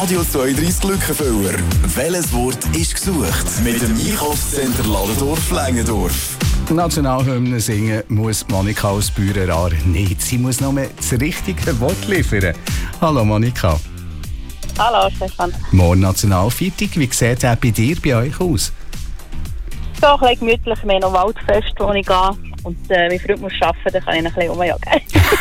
Radio 32 Lückenfüller. Welches Wort ist gesucht? Mit dem Einkaufscenter Ladendorf-Längendorf. Nationalhymne singen muss Monika aus Bürerar nicht. Sie muss nur das richtige Wort liefern. Hallo Monika. Hallo Stefan. Morgen Nationalfeiertag. Wie sieht es bei dir, bei euch aus? So ein bisschen gemütlich. Wir haben noch Waldfest, wo ich gehe. Und mein Freund muss arbeiten, dann kann ich ein bisschen rumjagen.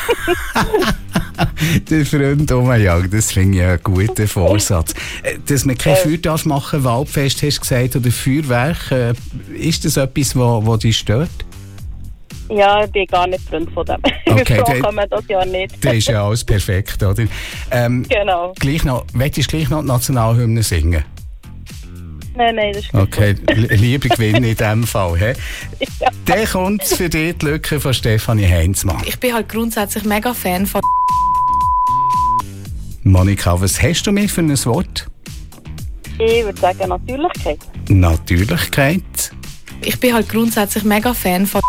Der Freund umjagen, das finde ich einen guten Vorsatz. Dass man kein Feuer machen darf, Waldfest hast du gesagt, oder Feuerwerk, ist das etwas, was dich stört? Ja, ich bin gar nicht Freund von dem. Okay, so kann man das ja nicht. Das ist ja alles perfekt, oder? Genau. Möchtest du gleich noch die Nationalhymne singen? Nein, das ist gut. Okay, lieber gewinnen in diesem Fall. He? Ja. Dann kommt für dich die Lücke von Stefanie Heinzmann. Ich bin halt grundsätzlich mega Fan von... Monika, was hast du mir für ein Wort? Ich würde sagen Natürlichkeit. Natürlichkeit. Ich bin halt grundsätzlich mega Fan von...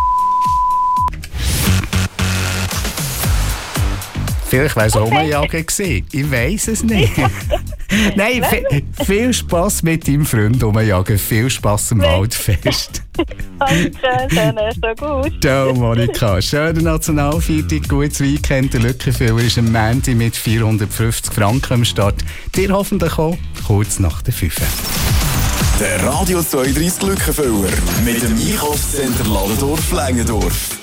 Vielleicht war es Umjagen gewesen. Ich weiss es nicht. Nein, viel Spass mit deinem Freund umjagen. Viel Spass am Waldfest. Danke, schön, so gut. Ciao Monika. Schöner Nationalfeiertag, gutes Weekend. Der Lückenfüller ist am Montag mit 450 Franken am Start. Dir hoffentlich auch kurz nach der 5. Der Radio 32 Lückenfüller mit dem Einkaufscenter Ladendorf-Längendorf.